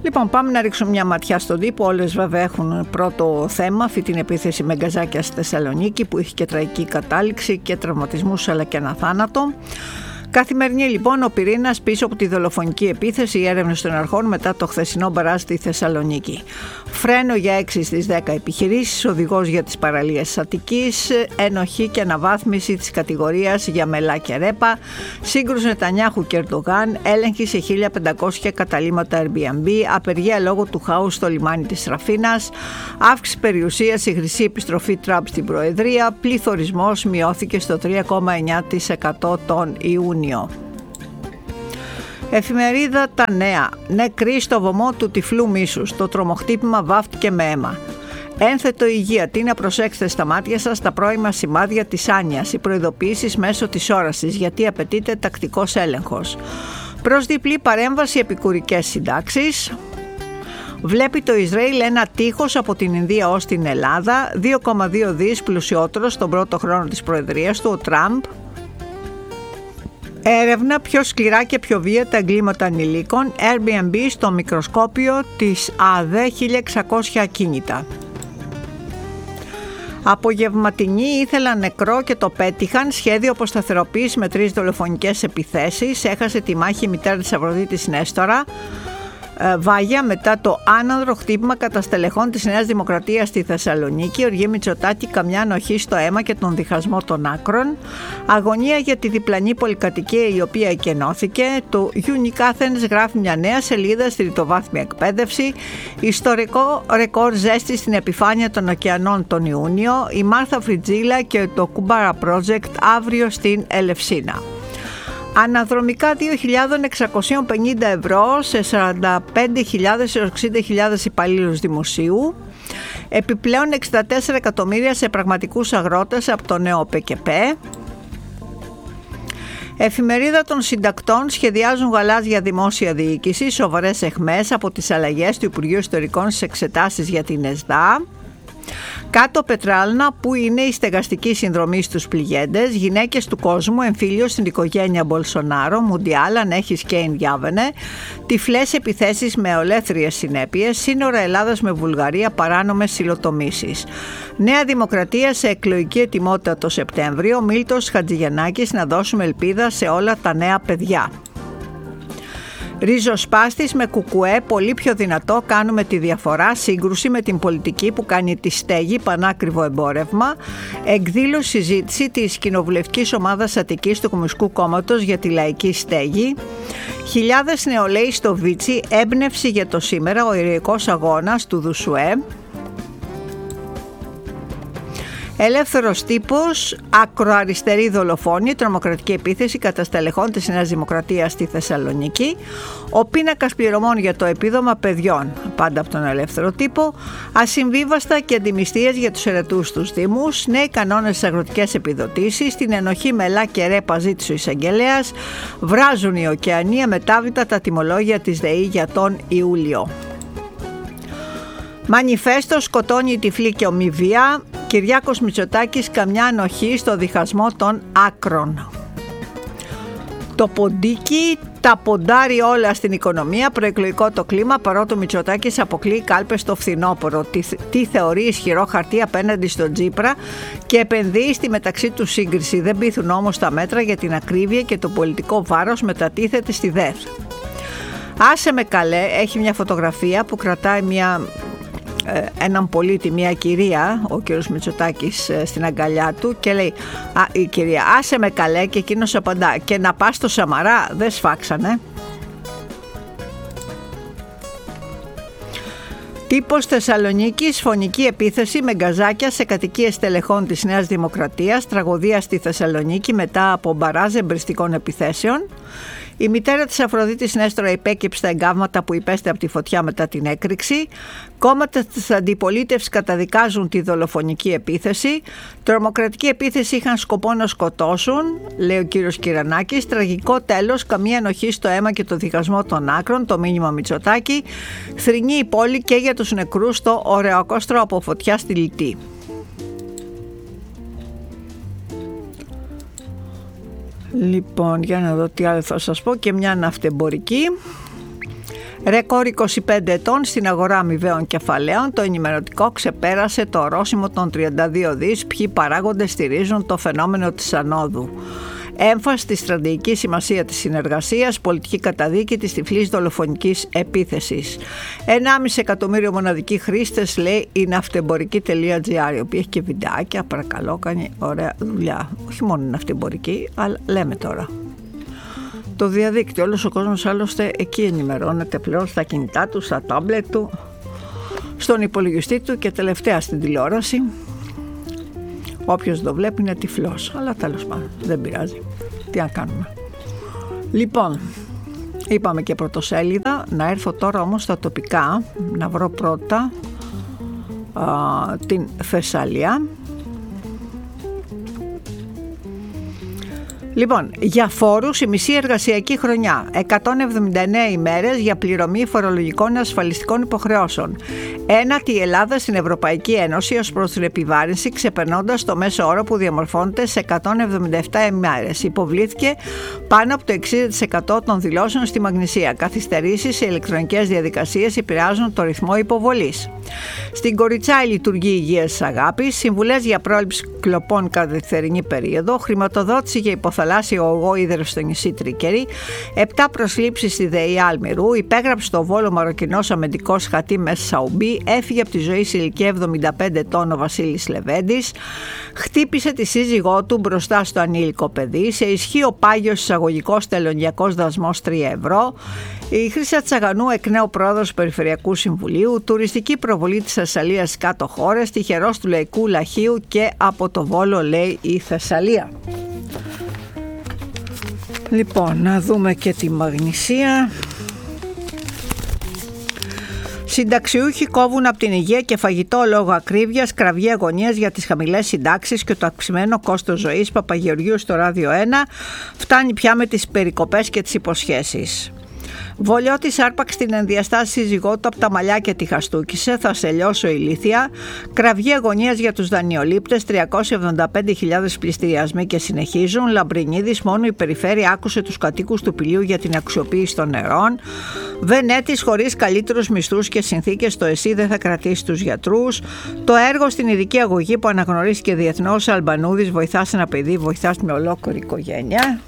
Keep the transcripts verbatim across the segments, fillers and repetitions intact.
Λοιπόν, πάμε να ρίξουμε μια ματιά στον τύπο. Όλες βέβαια έχουν πρώτο θέμα αυτή την επίθεση με γκαζάκια στη Θεσσαλονίκη, που είχε και τραγική κατάληξη και τραυματισμούς αλλά και ένα θάνατο. Καθημερινή λοιπόν, ο πυρήνας πίσω από τη δολοφονική επίθεση, οι έρευνες των αρχών μετά το χθεσινό μπαράζ στη Θεσσαλονίκη. Φρένο για έξι στις δέκα επιχειρήσεις, οδηγός για τις παραλίες της Αττικής, ενοχή και αναβάθμιση της κατηγορίας για μελά και ρέπα, σύγκρουση Νετανιάχου και Ερντογάν, έλεγχη σε χίλια πεντακόσια καταλύματα Airbnb, απεργία λόγω του χάους στο λιμάνι της Ραφίνας, αύξηση περιουσίας, η χρυσή επιστροφή Τραμπ στην Προεδρία, πληθωρισμός μειώθηκε στο τρία κόμμα εννιά τοις εκατό τον Ιούνιο. Εφημερίδα Τα Νέα. Νεκροί στο βωμό του τυφλού μίσους. Το τρομοχτύπημα βάφτηκε με αίμα. Ένθετο υγεία. Τι να προσέξετε στα μάτια σας τα πρώιμα σημάδια της άνοιας. Οι προειδοποιήσεις μέσω της όρασης, γιατί απαιτείται τακτικός έλεγχος. Προς διπλή παρέμβαση επικουρικές συντάξεις. Βλέπει το Ισραήλ ένα τείχος από την Ινδία ως την Ελλάδα. δύο κόμμα δύο δις πλουσιότερο στον πρώτο χρόνο της προεδρίας του ο Τραμπ. Έρευνα πιο σκληρά και πιο βία τα εγκλήματα ανηλίκων. Airbnb στο μικροσκόπιο της ΑΔΕ, χίλια εξακόσια ακίνητα. Απογευματινή ήθελαν νεκρό και το πέτυχαν. Σχέδιο αποσταθεροποίηση με τρεις δολοφονικές επιθέσεις. Έχασε τη μάχη η μητέρα της Αφροδίτης Νέστορα Βάγια μετά το άνανδρο χτύπημα κατά στελεχών της Νέας Δημοκρατίας στη Θεσσαλονίκη. Οργή Μητσοτάκη, καμιά ανοχή στο αίμα και τον διχασμό των άκρων. Αγωνία για τη διπλανή πολυκατοικία η οποία εκενώθηκε. Το Unique Athens γράφει μια νέα σελίδα στη τριτοβάθμια εκπαίδευση. Ιστορικό ρεκόρ ζέστη στην επιφάνεια των ωκεανών τον Ιούνιο. Η Μάρθα Φριτζίλα και το Κουμπάρα Project αύριο στην Ελευσίνα. Αναδρομικά δύο χιλιάδες εξακόσια πενήντα ευρώ σε σαράντα πέντε χιλιάδες έως εξήντα χιλιάδες υπαλλήλους δημοσίου. Επιπλέον εξήντα τέσσερα εκατομμύρια σε πραγματικούς αγρότες από το νέο ΠΚΠ. Εφημερίδα των συντακτών σχεδιάζουν γαλάζια δημόσια διοίκηση, σοβαρές αιχμές από τις αλλαγές του Υπουργείου Ιστορικών στις εξετάσεις για την ΕΣΔΑ. Κάτω Πετράλνα, που είναι η στεγαστική συνδρομή στους πληγέντες, γυναίκες του κόσμου, εμφύλιο στην οικογένεια Μπολσονάρο, Μουντιάλ, αν έχεις και ενδιάβαινε, τυφλές επιθέσεις με ολέθριες συνέπειες, σύνορα Ελλάδας με Βουλγαρία, παράνομες υλοτομήσεις. Νέα Δημοκρατία σε εκλογική ετοιμότητα το Σεπτέμβριο, Μίλτος Χατζηγιαννάκης, να δώσουμε ελπίδα σε όλα τα νέα παιδιά. Ριζοσπάστης με κουκουέ, πολύ πιο δυνατό, κάνουμε τη διαφορά, σύγκρουση με την πολιτική που κάνει τη στέγη πανάκριβο εμπόρευμα. Εκδήλωση συζήτηση της κοινοβουλευτικής ομάδας Αττικής του Κομμουνιστικού Κόμματος για τη λαϊκή στέγη. Χιλιάδες νεολαίοι στο Βίτσι, έμπνευση για το σήμερα, ο ηρωικός αγώνας του Δουσουέ. Ελεύθερος τύπος, ακροαριστερή δολοφόνη, τρομοκρατική επίθεση κατά στελεχών της Νέας Δημοκρατίας στη Θεσσαλονίκη. Ο πίνακας πληρωμών για το επίδομα παιδιών, πάντα από τον ελεύθερο τύπο. Ασυμβίβαστα και αντιμυστίες για τους ερετούς τους δήμους. Νέοι κανόνες στις αγροτικές επιδοτήσεις. Την ενοχή μελά και ρέπα ζήτησε ο εισαγγελέας. Βράζουν οι ωκεανοί αμετάβλητα τα τιμολόγια της ΔΕΗ για τον Ιούλιο. Μανιφέστο, σκοτώνει η τυφλή και ομοιβία. Κυριάκος Μητσοτάκης, καμιά ανοχή στο διχασμό των άκρων. Το ποντίκι τα ποντάρει όλα στην οικονομία, προεκλογικό το κλίμα, παρότι ο Μητσοτάκης αποκλείει κάλπες στο φθινόπωρο. Τι, τι θεωρεί ισχυρό χαρτί απέναντι στον Τσίπρα και επενδύει στη μεταξύ του σύγκριση. Δεν πείθουν όμως τα μέτρα για την ακρίβεια και το πολιτικό βάρος μετατίθεται στη ΔΕΘ. Άσε με καλέ, έχει μια φωτογραφία που κρατάει μια... έναν πολίτη, μια κυρία, ο κύριος Μητσοτάκης στην αγκαλιά του και λέει «Α, η κυρία, άσε με καλέ», και εκείνος απαντά «Και να πας στο Σαμαρά, δεν σφάξανε». Τύπος Θεσσαλονίκης, φωνική επίθεση με γκαζάκια σε κατοικίες στελεχών της Νέας Δημοκρατίας, τραγωδία στη Θεσσαλονίκη μετά από μπαράζ εμπριστικών επιθέσεων. Η μητέρα της Αφροδίτης Νέστορα υπέκυψε τα εγκάβματα που υπέστη από τη φωτιά μετά την έκρηξη. Κόμματα της αντιπολίτευσης καταδικάζουν τη δολοφονική επίθεση. Τρομοκρατική επίθεση είχαν σκοπό να σκοτώσουν, λέει ο κύριος Κυρανάκης. Τραγικό τέλος, καμία ενοχή στο αίμα και το διχασμό των άκρων, το μήνυμα Μητσοτάκη. Θρηνεί η πόλη και για τους νεκρούς στο Ωρεοκόστρο από φωτιά στη Λιτή. Λοιπόν, για να δω τι άλλο θα σας πω, και μια ναυτεμπορική. Ρεκόρ είκοσι πέντε ετών στην αγορά αμοιβαίων κεφαλαίων. Το ενημερωτικό ξεπέρασε το ορόσημο των τριάντα δύο δις. Ποιοι παράγοντες στηρίζουν το φαινόμενο της ανόδου. Έμφαση στη στρατηγική σημασία της συνεργασίας, πολιτική καταδίκη της τυφλής δολοφονικής επίθεσης. ενάμιση εκατομμύριο μοναδικοί χρήστες, λέει η ναυτεμπορική τελεία τζι άρ, η οποία έχει και βιντεάκια, παρακαλώ, κάνει ωραία δουλειά. Όχι μόνο η ναυτεμπορική, αλλά λέμε τώρα. Το διαδίκτυο, όλος ο κόσμος άλλωστε εκεί ενημερώνεται πλέον, στα κινητά του, στα τάμπλετ του, στον υπολογιστή του και τελευταία στην τηλεόραση. Όποιος το βλέπει είναι τυφλός, αλλά τέλος πάντων δεν πειράζει. Τι να κάνουμε. Λοιπόν, είπαμε και πρωτοσέλιδα. Να έρθω τώρα όμως στα τοπικά, να βρω πρώτα α, την Θεσσαλία. Λοιπόν, για φόρους η μισή εργασιακή χρονιά, εκατόν εβδομήντα εννέα ημέρες για πληρωμή φορολογικών ασφαλιστικών υποχρεώσεων. Ένατη η Ελλάδα στην Ευρωπαϊκή Ένωση ως προς την επιβάρυνση, ξεπερνώντας το μέσο όρο που διαμορφώνεται σε εκατόν εβδομήντα επτά ημέρες. Υποβλήθηκε πάνω από το εξήντα τοις εκατό των δηλώσεων στη Μαγνησία. Καθυστερήσεις σε ηλεκτρονικές διαδικασίες επηρεάζουν το ρυθμό υποβολής. Στην Κοριτσάη λειτουργεί η Υγεία της Αγάπης, συμβουλές για πρόληψη κλοπών κατά τη θερινή περίοδο, χρηματοδότηση για υποθαλάσσιο ογό ίδρυυση στο νησί Τρίκερη, επτά προσλήψεις στη ΔΕΗ Άλμηρου, υπέγραψε στο Βόλο Μαροκινός αμυντικός Χατίμ Σαουμπί, έφυγε από τη ζωή σε ηλικία εβδομήντα πέντε ετών ο Βασίλης Λεβέντης, χτύπησε τη σύζυγό του μπροστά στο ανήλικο παιδί, σε ισχύ ο πάγιος εισαγωγικός τελωνιακός δασμός τρία ευρώ, η Χρύσα Τσαγανού εκ νέου πρόεδρος του Περιφερειακού Συμβουλίου, τουριστική προβολή της Θεσσαλίας στις κάτω χώρες, τυχερός του Λαϊκού Λαχείου και από το Βόλο, λέει η Θεσσαλία. Λοιπόν, να δούμε και τη Μαγνησία. Συνταξιούχοι κόβουν από την υγεία και φαγητό λόγω ακρίβειας, κραυγή αγωνίας για τις χαμηλές συντάξεις και το αυξημένο κόστος ζωής. Παπαγεωργίου στο Ράδιο ένα. Φτάνει πια με τις περικοπές και τις υποσχέσεις. Βολιώτης άρπαξε την ενδιαστάση σύζυγό του από τα μαλλιά και τη χαστούκισε. Θα σε λιώσω ηλίθια. Κραυγή αγωνίας για τους δανειολήπτες. τριακόσιες εβδομήντα πέντε χιλιάδες πληστηριασμοί και συνεχίζουν. Λαμπρινίδης, μόνο η περιφέρεια άκουσε τους κατοίκους του Πηλίου για την αξιοποίηση των νερών. Βενέτης, χωρίς καλύτερους μισθούς και συνθήκες στο ΕΣΥ δεν θα κρατήσει τους γιατρούς. Το έργο στην ειδική αγωγή που αναγνωρίστηκε διεθνώς, Αλμπανούδης, βοηθάς ένα παιδί, βοηθάς με ολόκληρη οικογένεια.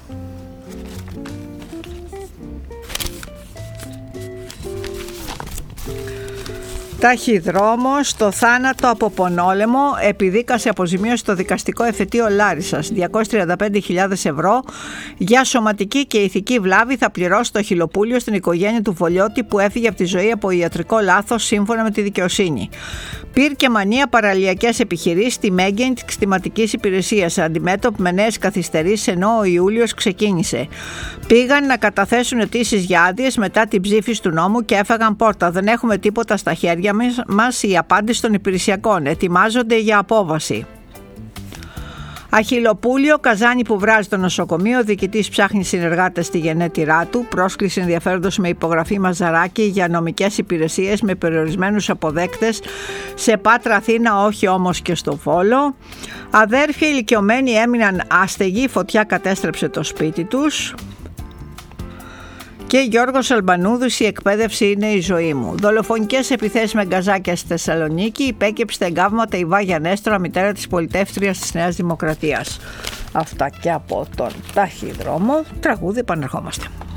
Ταχυδρόμος, το θάνατο από πονόλεμο, επιδίκασε αποζημίωση στο δικαστικό εφετείο Λάρισσας. διακόσιες τριάντα πέντε χιλιάδες ευρώ για σωματική και ηθική βλάβη θα πληρώσει το Χιλοπούλιο στην οικογένεια του Βολιώτη που έφυγε από τη ζωή από ιατρικό λάθος, σύμφωνα με τη δικαιοσύνη. Πυρ και μανία παραλιακές επιχειρήσεις στη μέγενη της κτηματικής υπηρεσίας, αντιμέτωποι με νέες καθυστερήσεις ενώ ο Ιούλιος ξεκίνησε. Πήγαν να καταθέσουν αιτήσεις για άδειες μετά την ψήφιση του νόμου και έφαγαν πόρτα. Δεν έχουμε τίποτα στα χέρια μας, η απάντηση των υπηρεσιακών. Ετοιμάζονται για απόβαση. Αχιλοπούλιο, καζάνι που βράζει το νοσοκομείο. Ο διοικητής ψάχνει συνεργάτες στη γενέτειρά του. Πρόσκληση ενδιαφέροντος με υπογραφή Μαζαράκη για νομικές υπηρεσίες με περιορισμένους αποδέκτες σε Πάτρα, Αθήνα, όχι όμως και στο Βόλο. Αδέρφια ηλικιωμένοι έμειναν άστεγοι. Φωτιά κατέστρεψε το σπίτι τους. Και Γιώργος Αλμπανούδης, η εκπαίδευση είναι η ζωή μου. Δολοφονικές επιθέσεις με γκαζάκια στη Θεσσαλονίκη, υπέκυψε τα εγκάβματα η Βάγια Νέστορα, μητέρα της πολιτεύτριας της Νέας Δημοκρατίας. Αυτά και από τον Ταχυδρόμο. Τραγούδι, επανερχόμαστε.